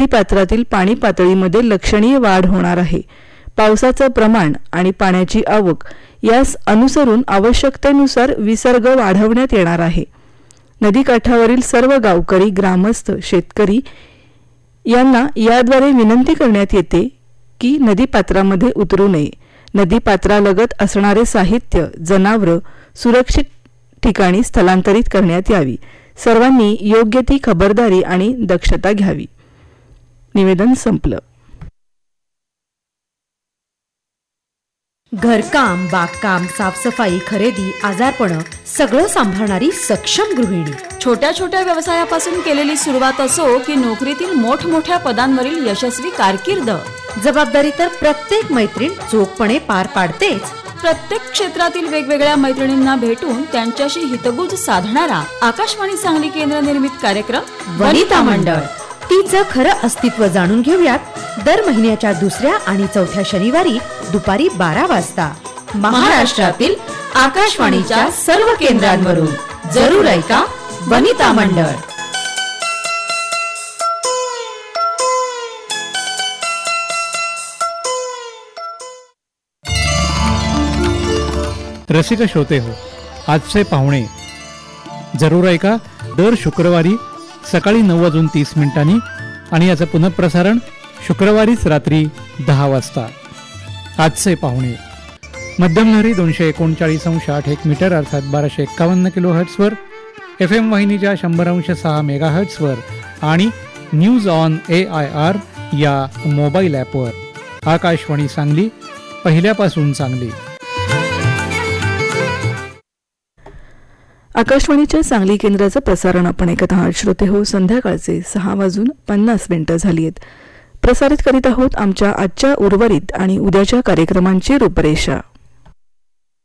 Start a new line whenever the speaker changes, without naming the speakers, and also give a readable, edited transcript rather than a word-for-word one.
नदीपात्रातील पाणी पातळीमध्ये लक्षणीय वाढ होणार आहे. पावसाचं प्रमाण आणि पाण्याची आवक यास अनुसरून आवश्यकतेनुसार विसर्ग वाढवण्यात येणार आहे. नदीकाठावरील सर्व गावकरी, ग्रामस्थ, शेतकरी यांना याद्वारे विनंती करण्यात येते की नदीपात्रामध्ये उतरू नये. नदीपात्रालगत असणारे साहित्य, जनावरं सुरक्षित ठिकाणी स्थलांतरित करण्यात यावी. सर्वांनी योग्य ती खबरदारी आणि दक्षता घ्यावी. निवेदन संपलं.
घरकाम, बागकाम, साफसफाई, खरेदी, आजारपण सगळं सांभाळणारी सक्षम गृहिणी.
छोट्या छोट्या व्यवसायापासून केलेली सुरुवात असो की नोकरीतील मोठमोठ्या पदांवरील यशस्वी कारकीर्द,
जबाबदारी तर प्रत्येक मैत्रीण चोखपणे पार पाडतेच.
प्रत्येक क्षेत्रातील वेगवेगळ्या मैत्रिणींना भेटून त्यांच्याशी हितगुज साधणारा आकाशवाणी सांगली केंद्र निर्मित कार्यक्रम
वनिता मंडळ. तिचं खरं अस्तित्व जाणून घेऊयात दर महिन्याच्या 2ऱ्या आणि 4थ्या शनिवारी दुपारी 12 वाजता
महाराष्ट्रातील आकाशवाणीच्या सर्व केंद्रांवरून. जरूर ऐका वनिता मंडळ.
रसिक श्रोते हो, आजचे पाहुणे जरूर ऐका दर शुक्रवारी सकाळी 9:30 आणि याचं पुनःप्रसारण शुक्रवारीच रात्री 10 वाजता. आजचे पाहुणे मध्यमलहरी 239.8 मीटर अर्थात 1251 किलोहर्ट्झवर, FM वाहिनीच्या 100.6 मेगाहर्ट्झवर आणि न्यूज ऑन AIR या मोबाईल ॲपवर. आकाशवाणी सांगली, पहिल्यापासून चांगली.
आकाशवाणीच्या सांगली केंद्राचं प्रसारण आपण ऐकत आहात. श्रोते हो, संध्याकाळचे 6:50 झाली आहेत. प्रसारित करीत आहोत आमच्या आजच्या उर्वरित आणि उद्याच्या कार्यक्रमांची रूपरेषा.